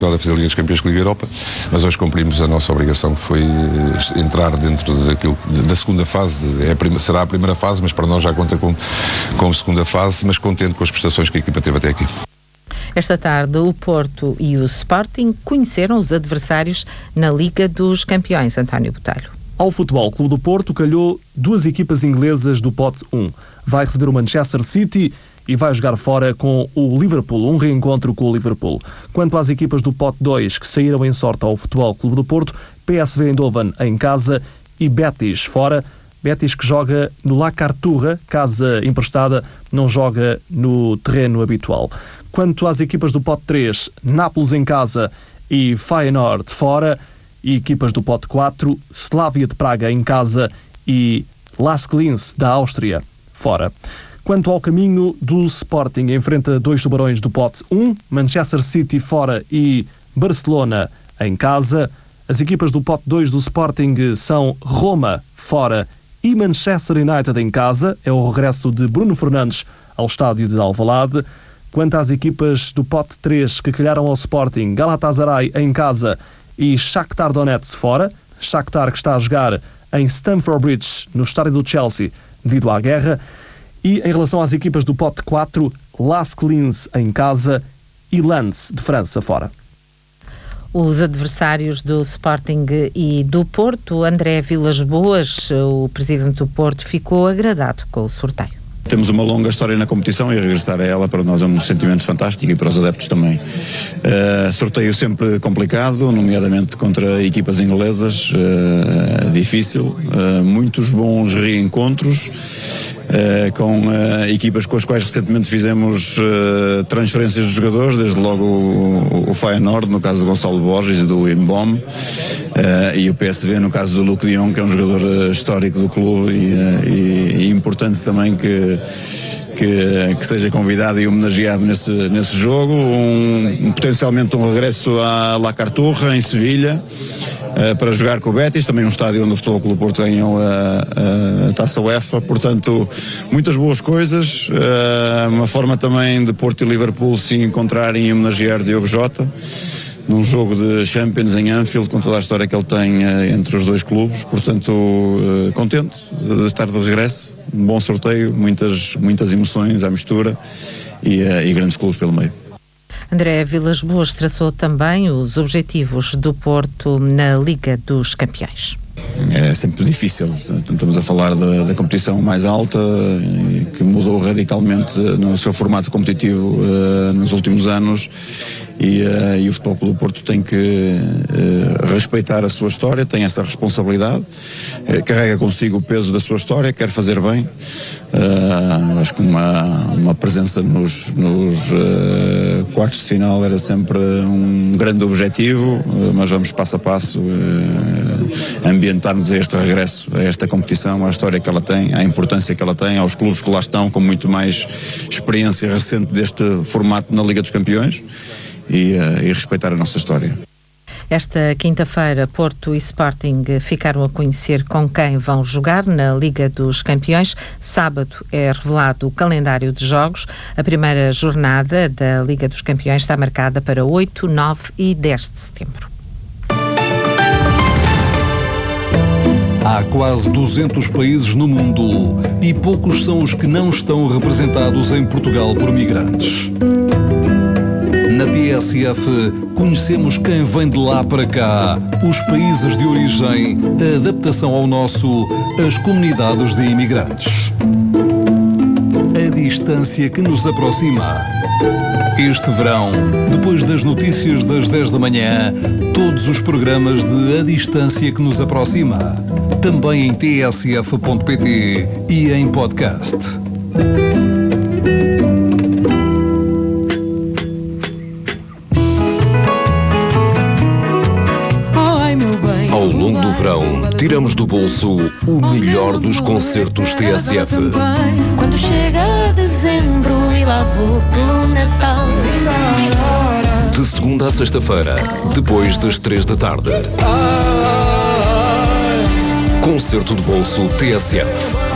da Liga dos Campeões com a Liga Europa, mas hoje cumprimos a nossa obrigação, que foi entrar dentro da segunda fase. Será a primeira fase, mas para nós já conta com segunda fase, mas contente com as prestações que a equipa teve até aqui. Esta tarde, o Porto e o Sporting conheceram os adversários na Liga dos Campeões. António Botelho. Ao Futebol Clube do Porto calhou duas equipas inglesas do pote 1. Vai receber o Manchester City e vai jogar fora com o Liverpool, um reencontro com o Liverpool. Quanto às equipas do pote 2 que saíram em sorte ao Futebol Clube do Porto, PSV Eindhoven em casa e Betis fora. Betis que joga no La Carturra, casa emprestada, não joga no terreno habitual. Quanto às equipas do pote 3, Nápoles em casa e Feyenoord fora. E equipas do pote 4, Slavia de Praga em casa e Lask Linz da Áustria fora. Quanto ao caminho do Sporting, enfrenta dois tubarões do pote 1, Manchester City fora e Barcelona em casa. As equipas do pote 2 do Sporting são Roma fora e Manchester United em casa. É o regresso de Bruno Fernandes ao estádio de Alvalade. Quanto às equipas do pote 3 que calharam ao Sporting, Galatasaray em casa e Shakhtar Donetsk fora. Shakhtar que está a jogar em Stamford Bridge, no estádio do Chelsea, devido à guerra. E em relação às equipas do pote 4, Lask Linz em casa e Lens de França fora. Os adversários do Sporting e do Porto, André Vilas-Boas, o presidente do Porto, ficou agradado com o sorteio. Temos uma longa história na competição e regressar a ela para nós é um sentimento fantástico e para os adeptos também. Sorteio sempre complicado, nomeadamente contra equipas inglesas, difícil, muitos bons reencontros, com equipas com as quais recentemente fizemos transferências de jogadores, desde logo o Feyenoord, no caso do Gonçalo Borges e do Mbom, e o PSV, no caso do Luke de Jong, que é um jogador histórico do clube e importante também que seja convidado e homenageado nesse jogo. Potencialmente um regresso à La Carturra, em Sevilha, para jogar com o Betis, também um estádio onde o Futebol Clube do Porto ganhou a Taça UEFA. Portanto, muitas boas coisas, uma forma também de Porto e Liverpool se encontrarem e homenagear Diogo Jota num jogo de Champions em Anfield, com toda a história que ele tem entre os dois clubes. Portanto, contente de estar de regresso. Um bom sorteio, muitas emoções à mistura e grandes clubes pelo meio. André Vilas-Boas traçou também os objetivos do Porto na Liga dos Campeões. É sempre difícil, estamos a falar da competição mais alta, que mudou radicalmente no seu formato competitivo nos últimos anos, e o Futebol Clube do Porto tem que respeitar a sua história, tem essa responsabilidade, carrega consigo o peso da sua história, quer fazer bem. Acho que uma presença nos quartos de final era sempre um grande objetivo, mas vamos passo a passo ambientar-nos a este regresso, a esta competição, à história que ela tem, à importância que ela tem, aos clubes que lá estão, com muito mais experiência recente deste formato na Liga dos Campeões, e respeitar a nossa história. Esta quinta-feira, Porto e Sporting ficaram a conhecer com quem vão jogar na Liga dos Campeões. Sábado é revelado o calendário de jogos. A primeira jornada da Liga dos Campeões está marcada para 8, 9 e 10 de setembro. Há quase 200 países no mundo e poucos são os que não estão representados em Portugal por migrantes. Na TSF, conhecemos quem vem de lá para cá, os países de origem, a adaptação ao nosso, as comunidades de imigrantes. A distância que nos aproxima. Este verão, depois das notícias das 10 da manhã, todos os programas de A Distância que nos aproxima. Também em tsf.pt e em podcast. Ao longo do verão, tiramos do bolso o melhor dos concertos TSF. Quando chega dezembro e lá vou pelo Natal. De segunda a sexta-feira, depois das 3 da tarde. Concerto de bolso TSF.